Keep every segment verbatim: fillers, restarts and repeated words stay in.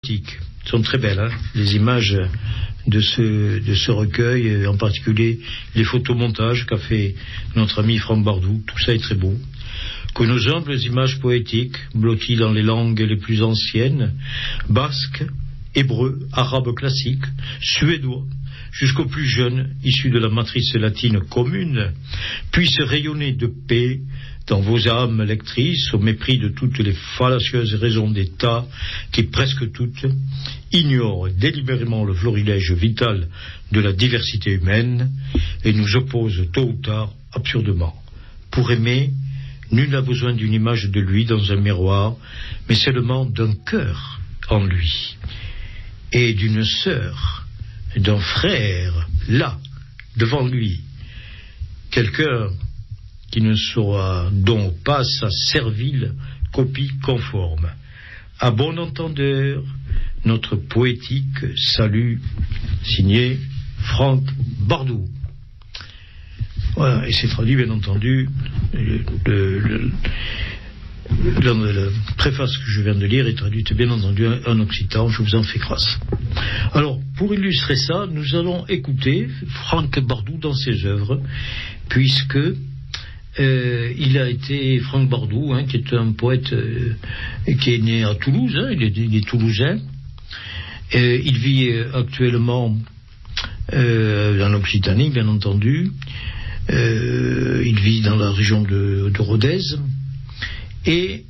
sont très belles, hein, les images de ce, de ce recueil, en particulier les photomontages qu'a fait notre ami Franck Bardou, tout ça est très beau. Que nos humbles images poétiques, blotties dans les langues les plus anciennes, basques, hébreu, arabe classique, suédois, jusqu'aux plus jeunes, issus de la matrice latine commune, puissent rayonner de paix dans vos âmes lectrices, au mépris de toutes les fallacieuses raisons d'État qui, presque toutes, ignorent délibérément le florilège vital de la diversité humaine et nous opposent tôt ou tard absurdement. Pour aimer, nul n'a besoin d'une image de lui dans un miroir, mais seulement d'un cœur en lui, et d'une sœur, d'un frère, là, devant lui. Quelqu'un qui ne sera donc pas sa servile copie conforme. À bon entendeur, notre poétique salut, signé Franck Bardou. Voilà, et c'est traduit, bien entendu, le, le, le, le, le préface que je viens de lire est traduite, bien entendu, en occitan, je vous en fais grâce. Alors, pour illustrer ça, nous allons écouter Franck Bardou dans ses œuvres, puisque euh, il a été, Franck Bardou, hein, qui est un poète euh, qui est né à Toulouse, hein, il, est, il est toulousain, euh, il vit euh, actuellement euh, dans l'Occitanie, bien entendu. Euh, il vit dans la région de, de Rodez et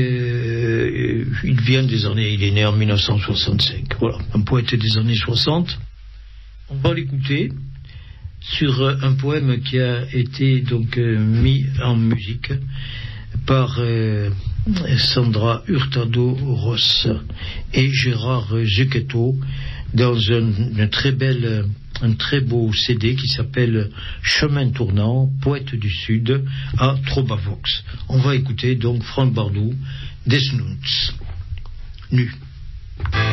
euh, il vient des années, il est né en mille neuf cent soixante-cinq. Voilà, un poète des années soixante. On va l'écouter sur un poème qui a été donc euh, mis en musique par euh, Sandra Hurtado-Ross et Gérard Zucchetto dans un, une très belle un très beau C D qui s'appelle Chemin tournant, poète du Sud à Trobavox. On va écouter donc Franck Bardou, Des Nuns, nu.